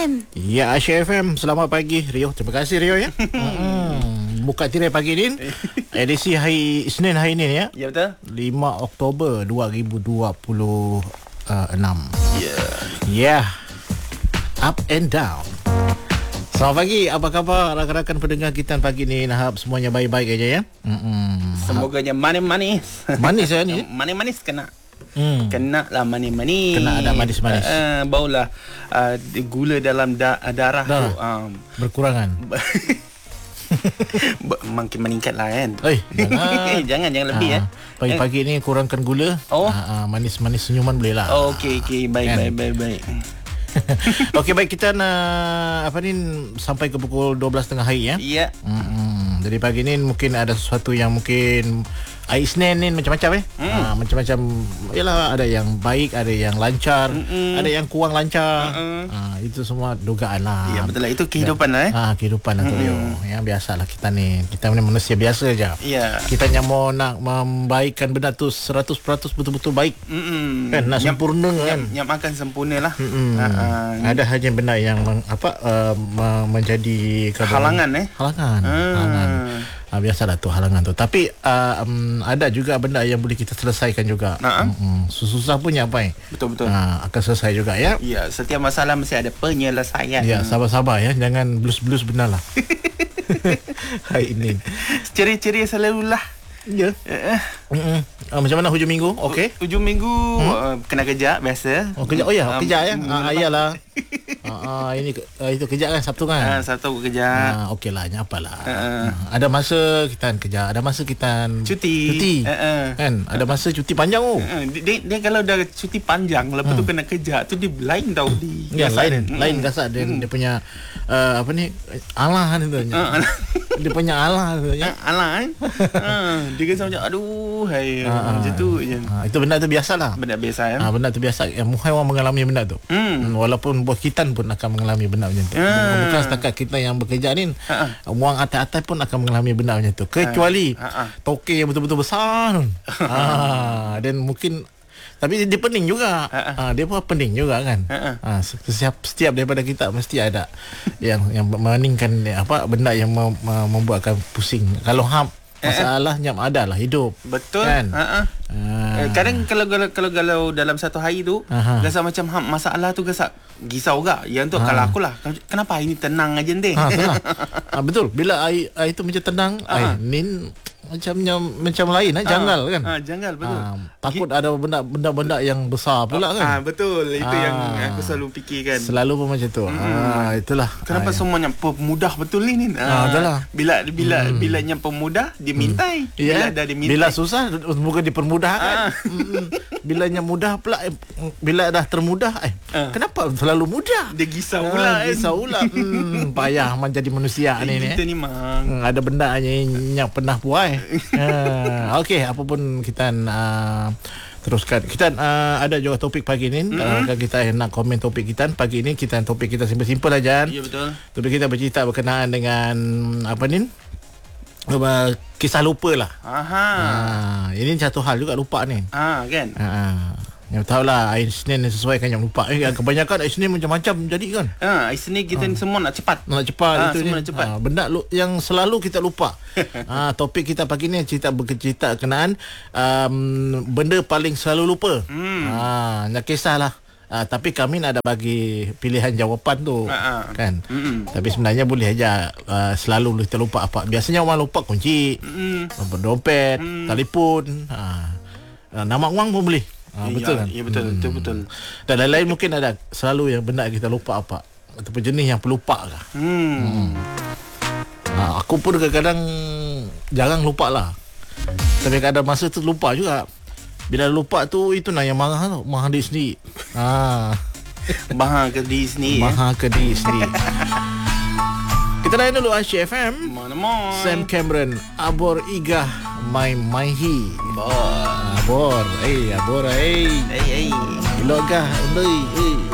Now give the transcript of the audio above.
kan? Ya, Asia FM. Selamat pagi Rio. Terima kasih Rio ya. Buka tirai pagi ni. Edisi hari Isnin hari ni ya. Ya, betul. 5 Oktober 2026. Ya. Yeah. Up and down. Selamat pagi. Apa khabar rakan-rakan pendengar kita pagi ni? Harap semuanya baik-baik aja ya. Semoganya manis-manis. Manis ya ni. Manis-manis kena. Kena lah manis-manis. Kena ada manis-manis. Baulah gula dalam darah tu berkurangan. Makin meningkat lah kan. Jangan lebih ya. Pagi-pagi ni kurangkan gula. Manis-manis senyuman boleh lah. Okey. Baik. Okey, baik, kita nak sampai ke pukul 12.30 hari ya. Ya. Jadi pagi ni mungkin ada sesuatu yang mungkin hari Isnin ni macam-macam macam-macam. Yalah, ada yang baik, ada yang lancar, ada yang kurang lancar. Itu semua dugaan lah. Ya, betul lah, itu kehidupan lah kehidupan lah tu Rio. Ya, biasalah kita ni ni manusia biasa je. Ya. Kita yang mau nak membaikkan benda tu 100% betul-betul baik. Kan nak sempurna kan. Yang akan sempurna lah. Ada hanya benda yang menjadi halangan. Biasalah tu halangan tu. Tapi ada juga benda yang boleh kita selesaikan juga. Susah punya apa Betul. akan selesai juga ya. Ya, setiap masalah mesti ada penyelesaian. Ya, sabar-sabar ya. Jangan blus-blus benar lah. Hari ini Ciri-ciri selalu lah. Ya. Macam mana hujung minggu? Okey. Hujung minggu kena kerja biasa. Kerja. Kerja ya. Iyalah. Ini itu kerja kan Sabtu kan? Sabtu kerja. Okeylah, nyapalah. Ada masa kita kerja, ada masa kita cuti. Kan? Ada masa cuti panjang dia kalau dah cuti panjang lepas tu kena kerja tu dia lain tau di. Ya, lain kasar dia punya alah tu. Dia punya alah tu ya. Alah kan. Dia kata macam aduh macam tu je. Itu benda tu biasalah. Benda biasa ya. Benda tu biasa. Muhai orang mengalami benda tu. Walaupun buat kita pun akan mengalami benda macam tu. Bukan setakat kita yang bekerja ni. Orang atas-atas pun akan mengalami benda macam tu. Kecuali toke yang betul-betul besar. Dan mungkin tapi dia pening juga. Dia pun pening juga kan. Setiap daripada kita mesti ada yang meningkan benda yang membuatkan pusing. Kalau masalahnya adalah hidup. Betul kan? Kadang kalau dalam satu hari tu rasa macam masalah tu rasa risau juga. Yang tu kalau akulah, kenapa hari ni tenang aja nanti. Betul. Bila air itu macam tenang, ni macam lain janggal kan. Janggal betul. Takut ada benda-benda yang besar pula kan. Betul. Itu yang aku selalu fikirkan. Selalu pun macam tu. Itulah. Kenapa semuanya pemudah betul ni? Itulah. Bila yang pemudah dia mintai. Bila dah dimintai. Bila susah bukan dipermudah kan. Bila yang mudah pula, bila dah termudah kenapa selalu mudah? Dia risau pula. Payah menjadi manusia ni. Kita ni memang ada benda yang pernah buai. Okey, apapun kita teruskan. Kita ada juga topik pagi ni. Kita nak komen topik kita pagi ni. Topik kita simple-simple aja. Ya, betul. Topik kita bercerita berkenaan dengan kisah lupa lah. Ini satu hal juga lupa ni. Kan. Yang tahulah hari Isnin sesuaikan yang lupa. Kebanyakan hari Isnin macam-macam jadi kan. Hari Isnin kita semua nak cepat. Itu semua ni. nak cepat. Benda yang selalu kita lupa. Topik kita pagi ni bercerita kenaan benda paling selalu lupa. Nak kisahlah. Tapi kami ada bagi pilihan jawapan tu kan. Tapi sebenarnya boleh aja selalu kita lupa apa. Biasanya orang lupa kunci, dompet, telefon, nama wang pun boleh. Betul kan? Ya, betul. Dan lain-lain mungkin ada selalu yang benda kita lupa apa ataupun jenis yang pelupa kah. Aku pun kadang-kadang jarang lupa lah. Tapi kadang masa tu lupa juga. Bila lupa tu itu yang marah diri sendiri. Marah ke diri sendiri. Kita layan dulu Asyik FM. Mana-mana. Sam Cameron, Abor Igah Maihi. Abor. Abor. Ilogah.